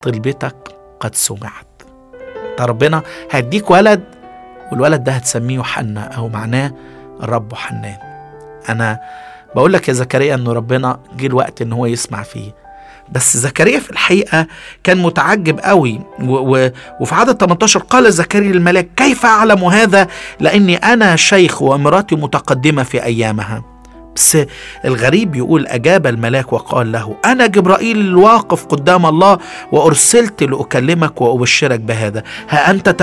طلبتك قد سمعت. ربنا هيديك ولد، والولد ده هتسميه يوحنا، أو معناه الرب حنان. أنا بقول لك يا زكريا أنه ربنا جه الوقت أنه هو يسمع فيه. بس زكريا في الحقيقة كان متعجب قوي، وفي عدد 18 قال زكريا للملاك: كيف أعلم هذا لأني أنا شيخ وامرأتي متقدمة في أيامها؟ بس الغريب يقول: أجاب الملاك وقال له: أنا جبرائيل الواقف قدام الله، وأرسلت لأكلمك وأبشرك بهذا. ها أنت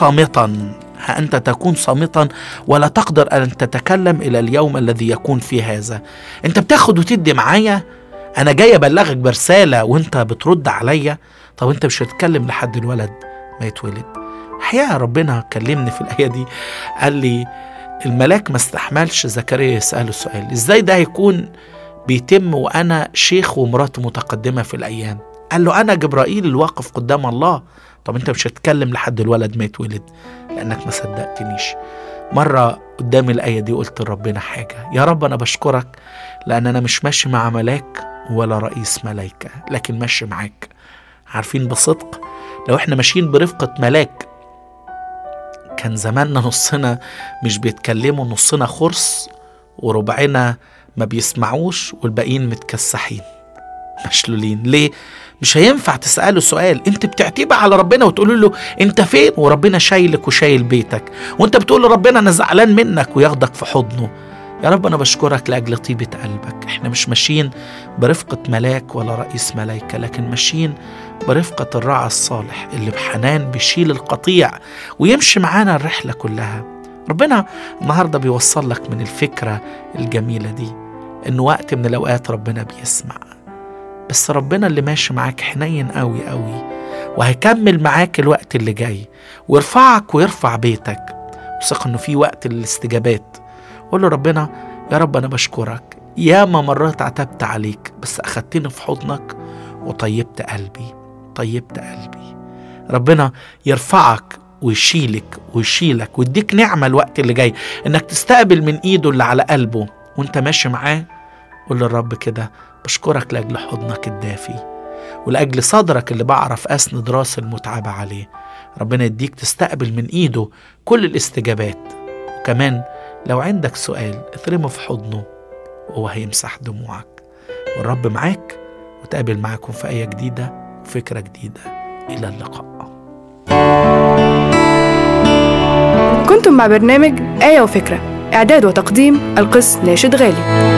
تكون صامتا ولا تقدر أن تتكلم إلى اليوم الذي يكون فيه هذا. أنت بتاخد وتدي معايا، أنا جاي أبلغك برسالة وأنت بترد عليا. طب أنت مش هتتكلم لحد الولد ما يتولد. الحقيقة ربنا كلمني في الآية دي، قال لي الملاك ما استحملش زكريا يسأله السؤال: إزاي ده هيكون بيتم وأنا شيخ ومراته متقدمة في الأيام؟ قال له: أنا جبرائيل الواقف قدام الله. طب أنت مش هتتكلم لحد الولد ما يتولد لأنك ما صدقتنيش. مرة قدام الآية دي قلت لربنا حاجة: يا رب أنا بشكرك لأن أنا مش ماشي مع ملاك ولا رئيس ملايكة، لكن ماشي معاك. عارفين بصدق لو احنا ماشيين برفقة ملاك كان زماننا نصنا مش بيتكلموا، نصنا خرس وربعنا ما بيسمعوش والباقيين متكسحين مشلولين. ليه؟ مش هينفع تسأله سؤال. انت بتعتبر على ربنا وتقول له انت فين، وربنا شايلك وشايل بيتك، وانت بتقول لربنا انا زعلان منك وياخدك في حضنه. يا رب أنا بشكرك لأجل طيبة قلبك. احنا مش ماشيين برفقة ملاك ولا رئيس ملايكة، لكن ماشيين برفقة الراعي الصالح اللي بحنان بيشيل القطيع ويمشي معانا الرحلة كلها. ربنا النهاردة بيوصل لك من الفكرة الجميلة دي إنه وقت من الأوقات ربنا بيسمع، بس ربنا اللي ماشي معاك حنين قوي قوي، وهيكمل معاك الوقت اللي جاي ويرفعك ويرفع بيتك. وثق إنه في وقت للاستجابات. قول له: ربنا يا رب أنا بشكرك، ياما مرات عتبت عليك بس أخدتني في حضنك وطيبت قلبي. ربنا يرفعك ويشيلك ويديك نعمة الوقت اللي جاي إنك تستقبل من إيده اللي على قلبه وإنت ماشي معاه. قول للرب كده: بشكرك لأجل حضنك الدافي ولأجل صدرك اللي بعرف أسند راس المتعبة عليه. ربنا يديك تستقبل من إيده كل الاستجابات. وكمان لو عندك سؤال اثرمه في حضنه وهو هيمسح دموعك. والرب معاك، وتقابل معاكم في آية جديدة وفكرة جديدة. إلى اللقاء. كنتم مع برنامج آية وفكرة، إعداد وتقديم القس ناشد غالي.